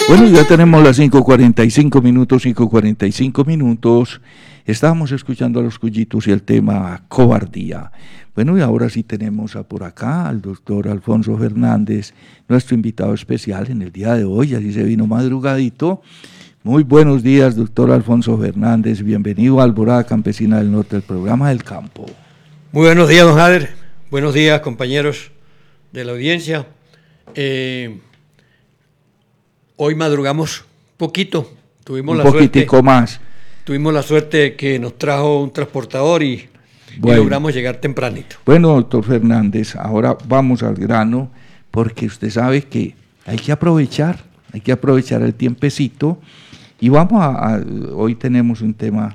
Bueno, ya tenemos las 5:45 minutos. Estábamos escuchando a los Cullitos y el tema cobardía. Bueno, y ahora sí tenemos por acá al doctor Alfonso Fernández, nuestro invitado especial en el día de hoy, así se vino madrugadito. Muy buenos días, doctor Alfonso Fernández, bienvenido a Alborada Campesina del Norte, el programa del campo. Muy buenos días, don Jader, buenos días, compañeros de la audiencia. Hoy madrugamos poquito, tuvimos la suerte de que nos trajo un transportador y logramos llegar tempranito. Bueno, doctor Fernández, ahora vamos al grano, porque usted sabe que hay que aprovechar el tiempecito, y hoy tenemos un tema,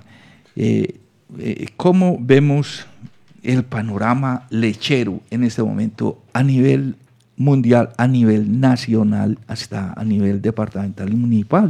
¿cómo vemos el panorama lechero en este momento a nivel mundial, a nivel nacional, hasta a nivel departamental y municipal?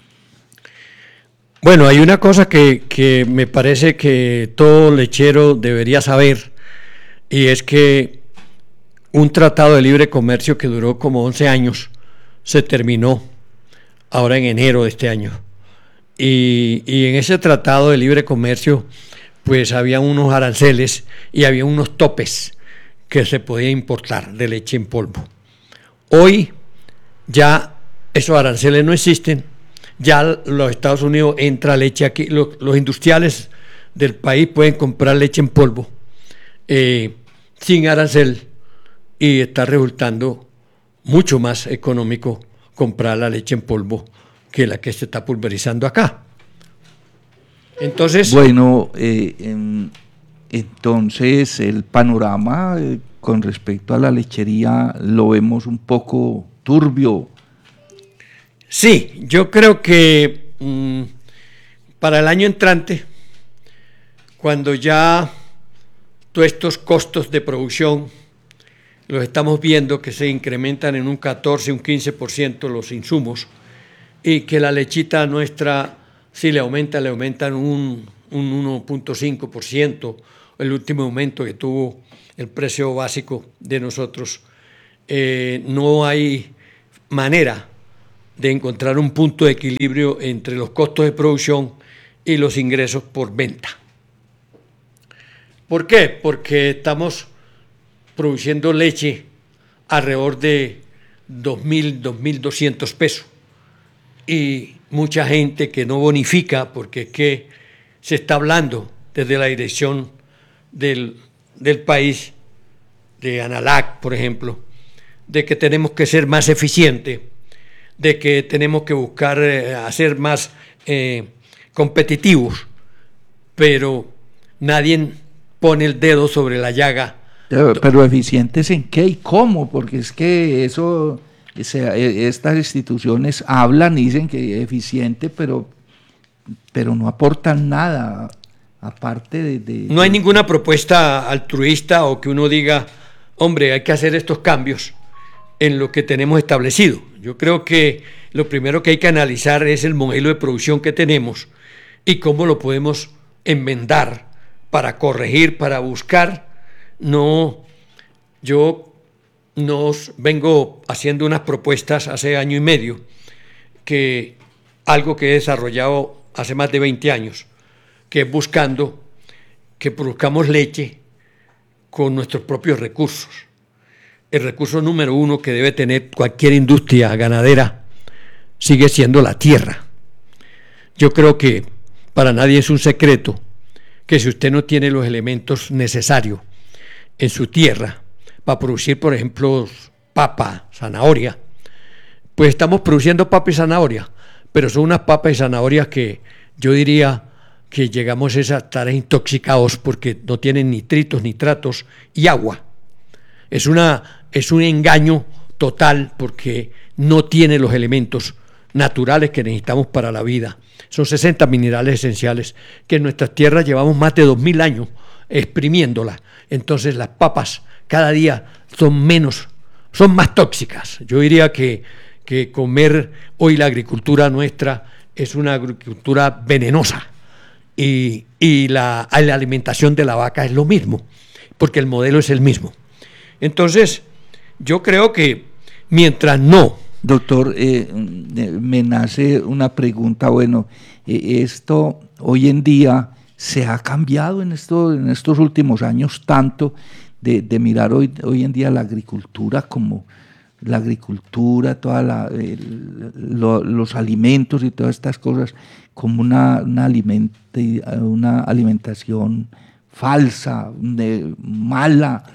Bueno, hay una cosa que me parece que todo lechero debería saber, y es que un tratado de libre comercio que duró como 11 años se terminó ahora en enero de este año, y en ese tratado de libre comercio pues había unos aranceles y había unos topes que se podía importar de leche en polvo. Hoy ya esos aranceles no existen, ya los Estados Unidos entra leche aquí, los industriales del país pueden comprar leche en polvo sin arancel, y está resultando mucho más económico comprar la leche en polvo que la que se está pulverizando acá. Entonces, bueno, entonces el panorama con respecto a la lechería lo vemos un poco turbio. Sí, yo creo que para el año entrante, cuando ya todos estos costos de producción los estamos viendo que se incrementan en un 14, un 15% los insumos, y que la lechita nuestra, si le aumentan un 1.5%, el último aumento que tuvo el precio básico de nosotros, no hay manera de encontrar un punto de equilibrio entre los costos de producción y los ingresos por venta. ¿Por qué? Porque estamos produciendo leche alrededor de 2.000, 2.200 pesos, y mucha gente que no bonifica, porque es que se está hablando desde la dirección del país, de Analac, por ejemplo, de que tenemos que ser más eficientes, de que tenemos que buscar hacer más competitivos, pero nadie pone el dedo sobre la llaga. Pero eficientes ¿en qué y cómo? Porque es que eso, estas instituciones hablan y dicen que es eficiente, pero no aportan nada, aparte de... No hay ninguna propuesta altruista o que uno diga, hombre, hay que hacer estos cambios en lo que tenemos establecido. Yo creo que lo primero que hay que analizar es el modelo de producción que tenemos y cómo lo podemos enmendar para corregir, para buscar. Yo nos vengo haciendo unas propuestas hace año y medio, que algo que he desarrollado hace más de 20 años, que es buscando que produzcamos leche con nuestros propios recursos. El recurso número uno que debe tener cualquier industria ganadera sigue siendo la tierra. Yo creo que para nadie es un secreto que si usted no tiene los elementos necesarios en su tierra para producir, por ejemplo, papa, zanahoria, pues estamos produciendo papa y zanahoria, pero son unas papas y zanahorias que yo diría que llegamos a estar intoxicados porque no tienen nitritos, nitratos y agua. Es un engaño total porque no tiene los elementos naturales que necesitamos para la vida. Son 60 minerales esenciales que en nuestras tierras llevamos más de 2000 años exprimiéndolas. Entonces las papas cada día son más tóxicas. Yo diría que comer hoy la agricultura nuestra es una agricultura venenosa, y la alimentación de la vaca es lo mismo, porque el modelo es el mismo. Entonces yo creo que mientras no Doctor, me nace una pregunta, bueno, esto hoy en día se ha cambiado en estos últimos años tanto de mirar hoy en día la agricultura como la agricultura, los alimentos y todas estas cosas como una alimentación falsa, mala.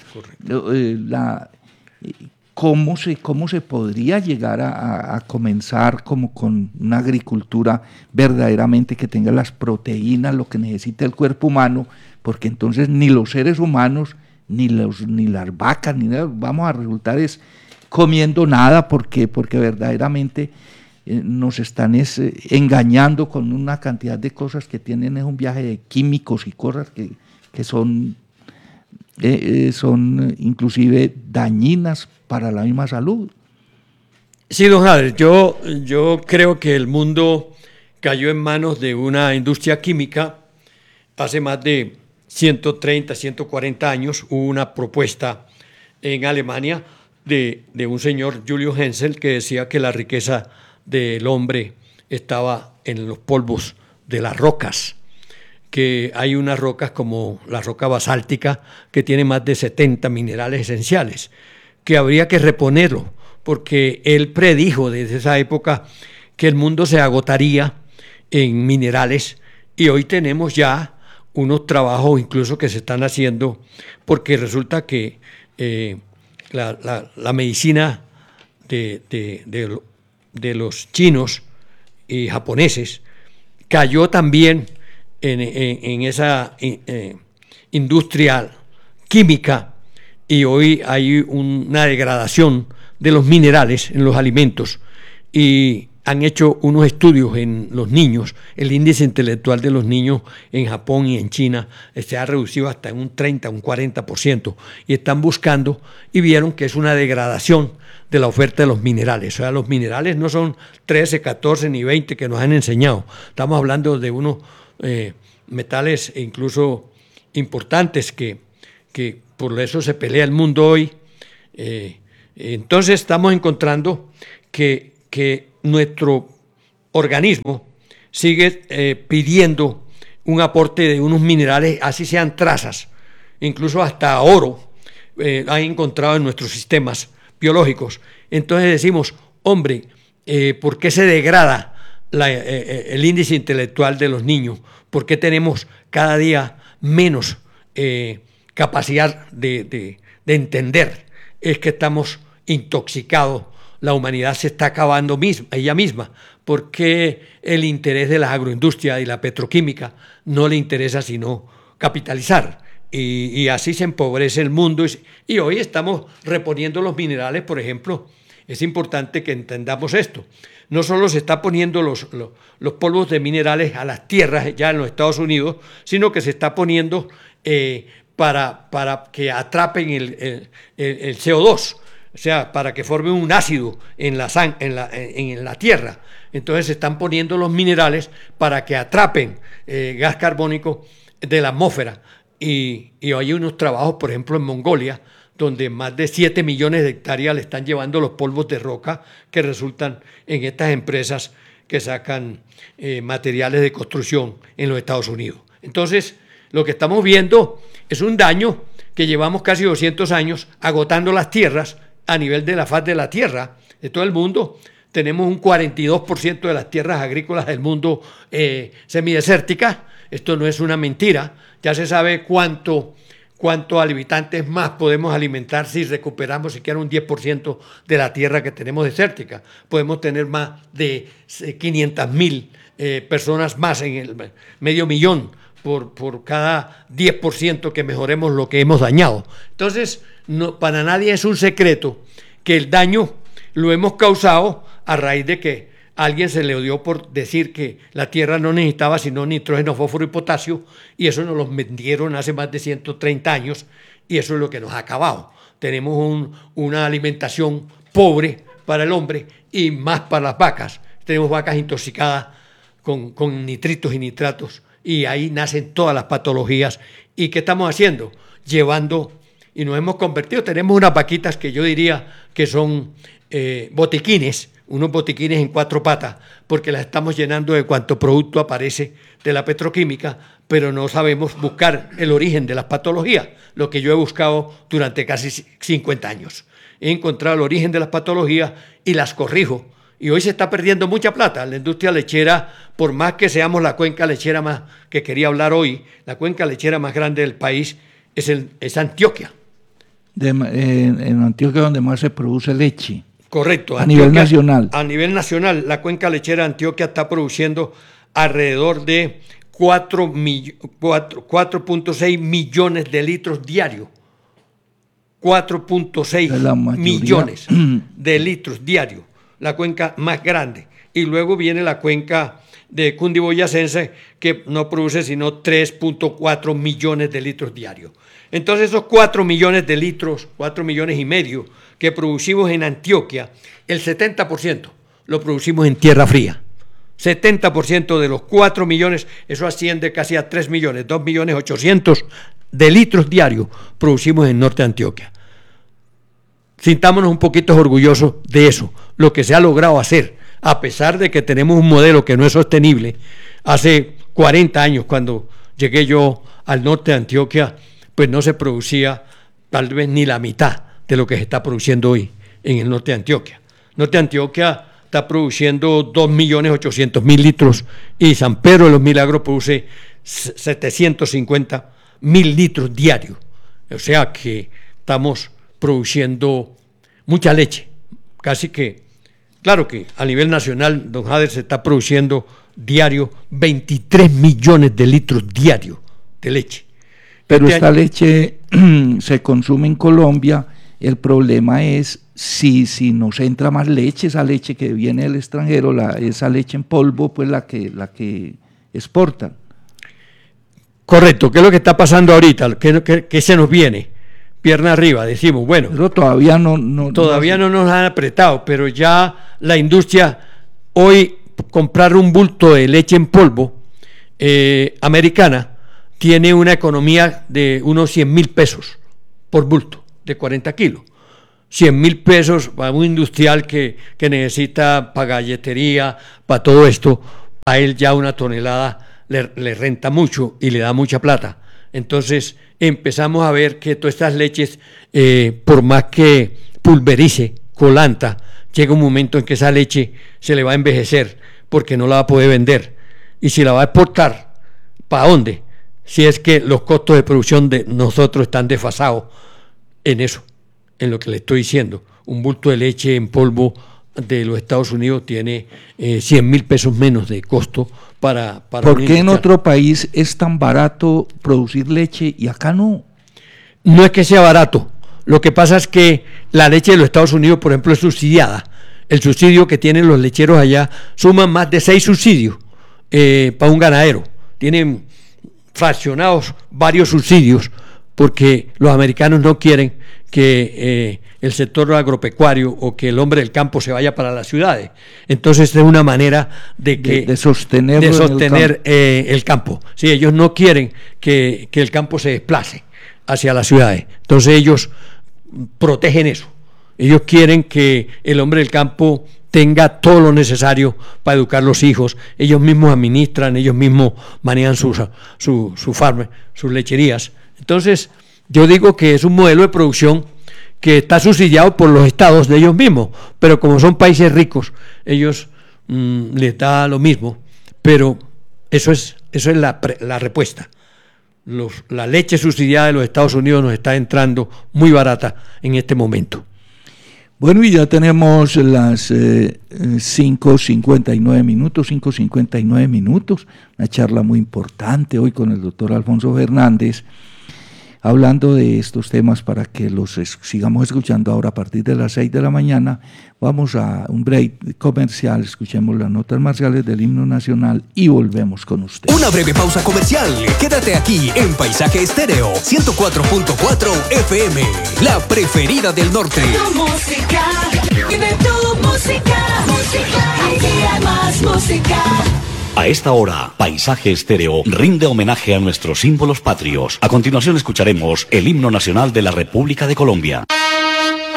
¿Cómo se podría llegar a comenzar como con una agricultura verdaderamente que tenga las proteínas, lo que necesita el cuerpo humano? Porque entonces ni los seres humanos, ni las vacas, ni nada, vamos a resultar comiendo nada porque verdaderamente nos están engañando con una cantidad de cosas que tienen un viaje de químicos y cosas que son inclusive dañinas para la misma salud. Sí, don Javier, yo creo que el mundo cayó en manos de una industria química hace más de 130, 140 años. Hubo una propuesta en Alemania de un señor, Julio Hensel, que decía que la riqueza del hombre estaba en los polvos de las rocas, que hay unas rocas como la roca basáltica que tiene más de 70 minerales esenciales, que habría que reponerlo, porque él predijo desde esa época que el mundo se agotaría en minerales, y hoy tenemos ya unos trabajos incluso que se están haciendo, porque resulta que la medicina de los chinos y japoneses cayó también en esa industria química, y hoy hay una degradación de los minerales en los alimentos, y han hecho unos estudios en los niños. El índice intelectual de los niños en Japón y en China se ha reducido hasta en un 30, un 40%, y están buscando y vieron que es una degradación de la oferta de los minerales. O sea, los minerales no son 13, 14 ni 20 que nos han enseñado. Estamos hablando de unos metales incluso importantes que por eso se pelea el mundo hoy. Entonces estamos encontrando que nuestro organismo sigue pidiendo un aporte de unos minerales, así sean trazas, incluso hasta oro han encontrado en nuestros sistemas biológicos. Entonces decimos, hombre, ¿por qué se degrada el índice intelectual de los niños? ¿Por qué tenemos cada día menos capacidad de entender? Es que estamos intoxicados, la humanidad se está acabando ella misma, porque el interés de la agroindustria y la petroquímica no le interesa sino capitalizar, y así se empobrece el mundo, y hoy estamos reponiendo los minerales. Por ejemplo, es importante que entendamos esto. No solo se está poniendo los polvos de minerales a las tierras ya en los Estados Unidos, sino que se está poniendo para que atrapen el CO2, o sea, para que formen un ácido en la tierra. Entonces se están poniendo los minerales para que atrapen gas carbónico de la atmósfera. Y hay unos trabajos, por ejemplo, en Mongolia, donde más de 7 millones de hectáreas le están llevando los polvos de roca que resultan en estas empresas que sacan materiales de construcción en los Estados Unidos. Entonces, lo que estamos viendo es un daño que llevamos casi 200 años agotando las tierras a nivel de la faz de la tierra, de todo el mundo. Tenemos un 42% de las tierras agrícolas del mundo semidesérticas. Esto no es una mentira. Ya se sabe cuánto habitantes más podemos alimentar si recuperamos siquiera un 10% de la tierra que tenemos desértica. Podemos tener más de 500.000 personas más, en el medio millón, por cada 10% que mejoremos lo que hemos dañado. Entonces, para nadie es un secreto que el daño lo hemos causado a raíz de que a alguien se le dio por decir que la tierra no necesitaba sino nitrógeno, fósforo y potasio, y eso nos lo vendieron hace más de 130 años, y eso es lo que nos ha acabado. Tenemos una alimentación pobre para el hombre y más para las vacas. Tenemos vacas intoxicadas con nitritos y nitratos, y ahí nacen todas las patologías. ¿Y qué estamos haciendo? Y nos hemos convertido, tenemos unas vaquitas que yo diría que son botiquines, unos botiquines en 4 patas, porque las estamos llenando de cuanto producto aparece de la petroquímica, pero no sabemos buscar el origen de las patologías, lo que yo he buscado durante casi 50 años. He encontrado el origen de las patologías y las corrijo. Y hoy se está perdiendo mucha plata. La industria lechera, por más que seamos la cuenca lechera más que quería hablar hoy, la cuenca lechera más grande del país es Antioquia. En Antioquia donde más se produce leche. Correcto. A nivel nacional. A nivel nacional, la cuenca lechera de Antioquia está produciendo alrededor de 4.6 millones de litros diarios. 4.6 millones de litros diarios. La cuenca más grande. Y luego viene la cuenca de Cundiboyacense, que no produce sino 3.4 millones de litros diarios. Entonces esos 4 millones de litros, 4 millones y medio que producimos en Antioquia, el 70% lo producimos en tierra fría. 70% de los 4 millones, eso asciende casi a 3 millones, 2.800.000 de litros diarios producimos en Norte de Antioquia. Sintámonos un poquito orgullosos de eso, lo que se ha logrado hacer, a pesar de que tenemos un modelo que no es sostenible. Hace 40 años, cuando llegué yo al norte de Antioquia, pues no se producía tal vez ni la mitad de lo que se está produciendo hoy en el norte de Antioquia. Norte de Antioquia está produciendo 2.800.000 litros y San Pedro de los Milagros produce 750.000 litros diarios. O sea que estamos produciendo mucha leche, casi que, claro que a nivel nacional, don Jader, se está produciendo diario 23 millones de litros diarios de leche. Pero esta leche se consume en Colombia, el problema es si nos entra más leche, esa leche que viene del extranjero, esa leche en polvo, pues la que exportan. Correcto, ¿qué es lo que está pasando ahorita? ¿Qué se nos viene? Pierna arriba, decimos, bueno. Pero todavía no nos han apretado, pero ya la industria, hoy comprar un bulto de leche en polvo americana tiene una economía de unos 100.000 pesos por bulto, de 40 kilos. 100.000 pesos para un industrial que necesita para galletería, para todo esto, a él ya una tonelada le renta mucho y le da mucha plata. Entonces empezamos a ver que todas estas leches, por más que pulverice, colanta, llega un momento en que esa leche se le va a envejecer porque no la va a poder vender. Y si la va a exportar, ¿para dónde? Si es que los costos de producción de nosotros están desfasados en eso, en lo que le estoy diciendo. Un bulto de leche en polvo de los Estados Unidos tiene 100.000 pesos menos de costo para ¿Por qué en otro país es tan barato producir leche y acá no? No es que sea barato. Lo que pasa es que la leche de los Estados Unidos, por ejemplo, es subsidiada. El subsidio que tienen los lecheros allá suma más de 6 subsidios para un ganadero. Tienen fraccionados varios subsidios porque los americanos no quieren que el sector agropecuario o que el hombre del campo se vaya para las ciudades. Entonces es una manera de sostener el campo. Sí, ellos no quieren que el campo se desplace hacia las ciudades. Entonces ellos protegen eso. Ellos quieren que el hombre del campo tenga todo lo necesario para educar a los hijos. Ellos mismos administran, ellos mismos manejan su farm, sus lecherías. Entonces yo digo que es un modelo de producción que está subsidiado por los estados de ellos mismos, pero como son países ricos, ellos les da lo mismo, pero eso es la respuesta. La leche subsidiada de los Estados Unidos nos está entrando muy barata en este momento. Bueno, y ya tenemos las 5:59 minutos, una charla muy importante hoy con el doctor Alfonso Fernández, hablando de estos temas para que los sigamos escuchando ahora a partir de las 6 de la mañana. Vamos a un break comercial, escuchemos las notas marciales del himno nacional y volvemos con usted. Una breve pausa comercial, quédate aquí en Paisaje Estéreo 104.4 FM, la preferida del norte. Tu música, vive tu música, aquí hay más música. A esta hora, Paisaje Estéreo rinde homenaje a nuestros símbolos patrios. A continuación escucharemos el himno nacional de la República de Colombia.